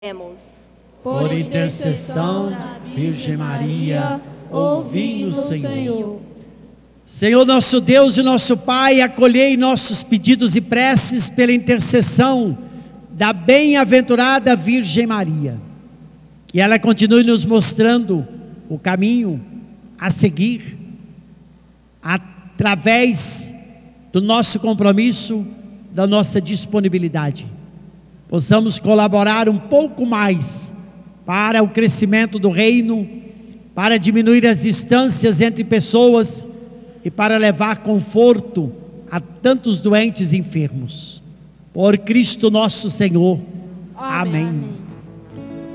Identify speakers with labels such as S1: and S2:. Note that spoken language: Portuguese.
S1: Por intercessão da Virgem Maria, ouvi-nos, Senhor.
S2: Senhor nosso Deus e nosso Pai, acolhei nossos pedidos e preces pela intercessão da bem-aventurada Virgem Maria. Que ela continue nos mostrando o caminho a seguir, através do nosso compromisso, da nossa disponibilidade. Possamos colaborar um pouco mais para o crescimento do reino, para diminuir as distâncias entre pessoas e para levar conforto a tantos doentes e enfermos. Por Cristo nosso Senhor. Amém.